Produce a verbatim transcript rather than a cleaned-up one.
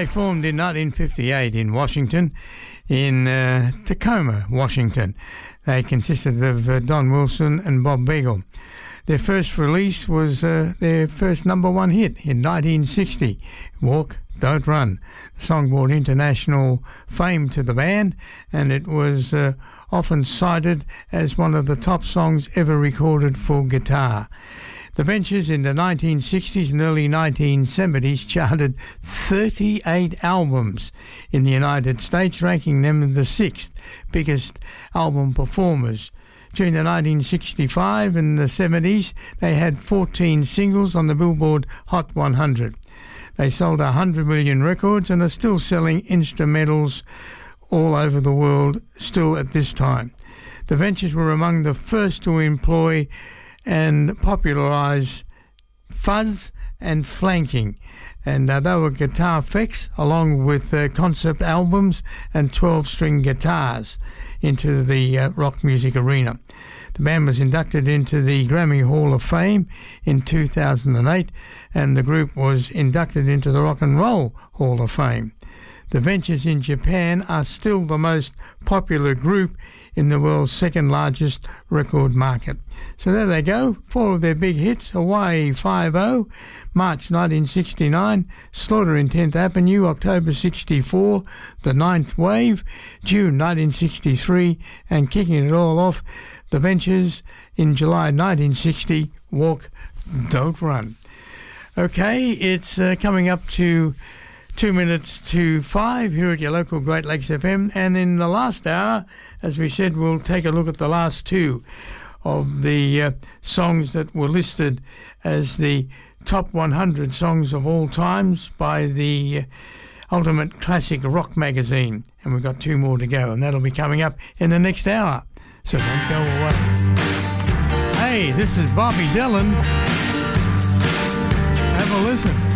they formed in nineteen fifty-eight in Washington, in uh, Tacoma, Washington. They consisted of uh, Don Wilson and Bob Beagle. Their first release was uh, their first number one hit in nineteen sixty, Walk, Don't Run. The song brought international fame to the band, and it was uh, often cited as one of the top songs ever recorded for guitar. The Ventures in the nineteen sixties and early nineteen seventies charted thirty-eight albums in the United States, ranking them the sixth biggest album performers. During the nineteen sixty-five and the seventies, they had fourteen singles on the Billboard Hot one hundred. They sold one hundred million records and are still selling instrumentals all over the world still at this time. The Ventures were among the first to employ and popularise fuzz and flanking, and uh, they were guitar effects along with uh, concept albums and twelve-string guitars into the uh, rock music arena. The band was inducted into the Grammy Hall of Fame in two thousand eight, and the group was inducted into the Rock and Roll Hall of Fame. The Ventures in Japan are still the most popular group in the world's second largest record market. So there they go, four of their big hits: Hawaii five-oh, March nineteen sixty-nine, Slaughter in tenth Avenue, October sixty-four, The Ninth Wave, June nineteen sixty-three, and kicking it all off, The Ventures in July nineteen sixty, Walk, Don't Run. Okay, it's uh, coming up to Two minutes to five here at your local Great Lakes F M, and in the last hour, as we said, we'll take a look at the last two of the uh, songs that were listed as the top one hundred songs of all times by the uh, Ultimate Classic Rock magazine, and we've got two more to go, and that'll be coming up in the next hour, so don't go away. Hey, this is Bobby Dylan. Have a listen.